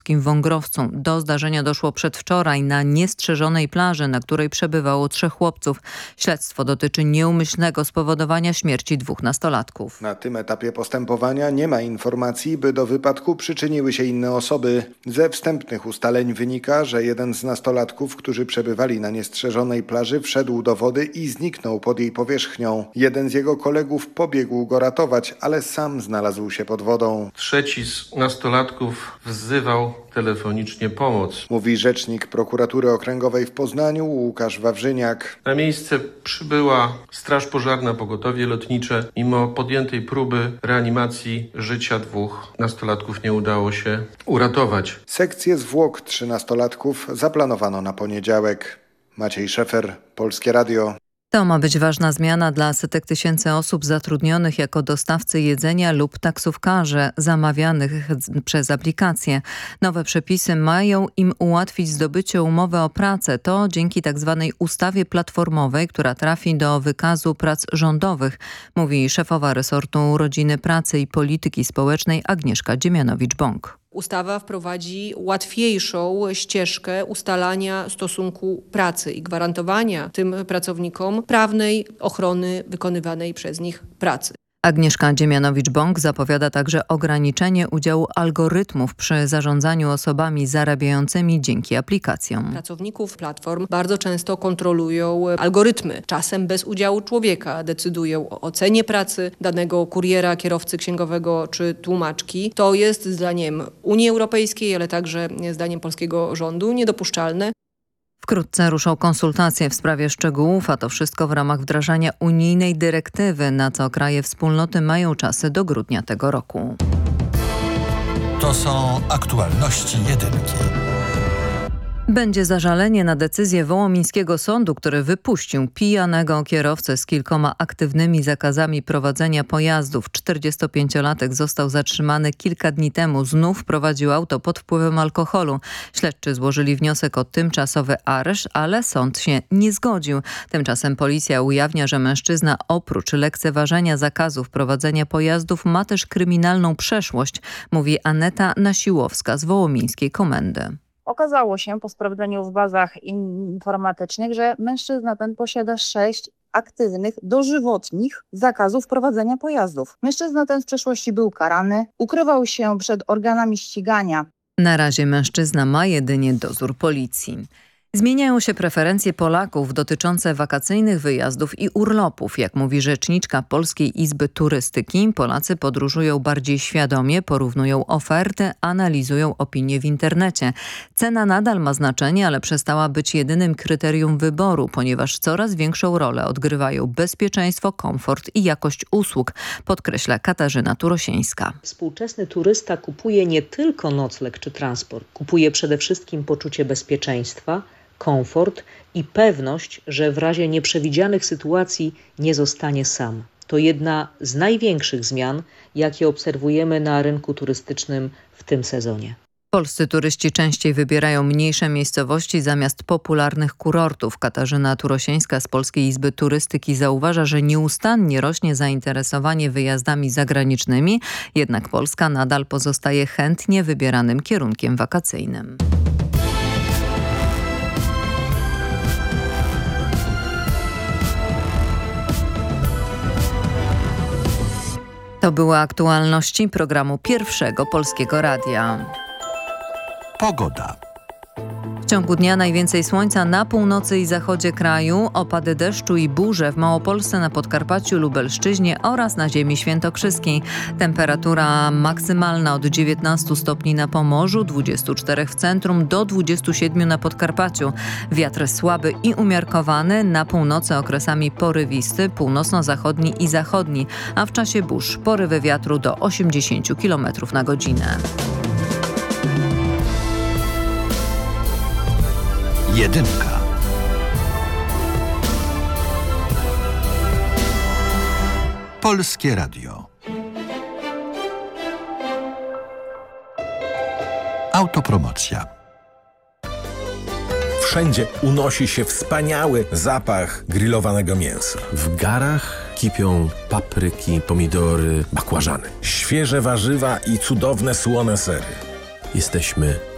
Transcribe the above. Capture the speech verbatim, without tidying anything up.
w Wągrowcu. Do zdarzenia doszło przedwczoraj na niestrzeżonej plaży, na której przebywało trzech chłopców. Śledztwo dotyczy nieumyślnego spowodowania śmierci dwóch nastolatków. Na tym etapie postępowania nie ma informacji, by do wypadku przyczyniły się inne osoby. Ze wstępnych ustaleń wynika, że jeden z nastolatków, którzy przebywali na niestrzeżonej plaży, wszedł do wody i zniknął pod jej powierzchnią. Jeden z jego kolegów pobiegł go ratować, ale sam znalazł się pod wodą. Trzeci z nastolatków wzywał telefonicznie pomoc. Mówi rzecznik prokuratury okręgowej w Poznaniu Łukasz Wawrzyniak. Na miejsce przybyła Straż Pożarna, Pogotowie Lotnicze. Mimo podjętej próby reanimacji życia dwóch nastolatków nie udało się uratować. Sekcję zwłok trzynastolatków zaplanowano na poniedziałek. Maciej Szefer, Polskie Radio. To ma być ważna zmiana dla setek tysięcy osób zatrudnionych jako dostawcy jedzenia lub taksówkarze zamawianych przez aplikacje. Nowe przepisy mają im ułatwić zdobycie umowy o pracę. To dzięki tzw. ustawie platformowej, która trafi do wykazu prac rządowych, mówi szefowa resortu Rodziny, Pracy i Polityki Społecznej Agnieszka Dziemianowicz-Bąk. Ustawa wprowadzi łatwiejszą ścieżkę ustalania stosunku pracy i gwarantowania tym pracownikom prawnej ochrony wykonywanej przez nich pracy. Agnieszka Dziemianowicz-Bąk zapowiada także ograniczenie udziału algorytmów przy zarządzaniu osobami zarabiającymi dzięki aplikacjom. Pracowników platform bardzo często kontrolują algorytmy. Czasem bez udziału człowieka decydują o ocenie pracy danego kuriera, kierowcy księgowego czy tłumaczki. To jest zdaniem Unii Europejskiej, ale także zdaniem polskiego rządu niedopuszczalne. Wkrótce ruszą konsultacje w sprawie szczegółów, a to wszystko w ramach wdrażania unijnej dyrektywy, na co kraje wspólnoty mają czasy do grudnia tego roku. To są aktualności jedynki. Będzie zażalenie na decyzję wołomińskiego sądu, który wypuścił pijanego kierowcę z kilkoma aktywnymi zakazami prowadzenia pojazdów. czterdziestopięciolatek został zatrzymany kilka dni temu. Znów prowadził auto pod wpływem alkoholu. Śledczy złożyli wniosek o tymczasowy areszt, ale sąd się nie zgodził. Tymczasem policja ujawnia, że mężczyzna oprócz lekceważenia zakazów prowadzenia pojazdów ma też kryminalną przeszłość, mówi Aneta Nasiłowska z wołomińskiej komendy. Okazało się po sprawdzeniu w bazach informatycznych, że mężczyzna ten posiada sześć aktywnych, dożywotnich zakazów prowadzenia pojazdów. Mężczyzna ten w przeszłości był karany, ukrywał się przed organami ścigania. Na razie mężczyzna ma jedynie dozór policji. Zmieniają się preferencje Polaków dotyczące wakacyjnych wyjazdów i urlopów. Jak mówi rzeczniczka Polskiej Izby Turystyki, Polacy podróżują bardziej świadomie, porównują oferty, analizują opinie w internecie. Cena nadal ma znaczenie, ale przestała być jedynym kryterium wyboru, ponieważ coraz większą rolę odgrywają bezpieczeństwo, komfort i jakość usług, podkreśla Katarzyna Turosińska. Współczesny turysta kupuje nie tylko nocleg czy transport, kupuje przede wszystkim poczucie bezpieczeństwa, komfort i pewność, że w razie nieprzewidzianych sytuacji nie zostanie sam. To jedna z największych zmian, jakie obserwujemy na rynku turystycznym w tym sezonie. Polscy turyści częściej wybierają mniejsze miejscowości zamiast popularnych kurortów. Katarzyna Turosińska z Polskiej Izby Turystyki zauważa, że nieustannie rośnie zainteresowanie wyjazdami zagranicznymi, jednak Polska nadal pozostaje chętnie wybieranym kierunkiem wakacyjnym. To były aktualności programu Pierwszego Polskiego Radia. Pogoda. W ciągu dnia najwięcej słońca na północy i zachodzie kraju, opady deszczu i burze w Małopolsce, na Podkarpaciu, Lubelszczyźnie oraz na ziemi świętokrzyskiej. Temperatura maksymalna od dziewiętnastu stopni na Pomorzu, dwudziestu czterech w centrum do dwudziestu siedmiu na Podkarpaciu. Wiatr słaby i umiarkowany, na północy okresami porywisty, północno-zachodni i zachodni, a w czasie burz porywy wiatru do osiemdziesięciu kilometrów na godzinę. Jedynka. Polskie Radio. Autopromocja. Wszędzie unosi się wspaniały zapach grillowanego mięsa. W garach kipią papryki, pomidory, bakłażany. Świeże warzywa i cudowne słone sery. Jesteśmy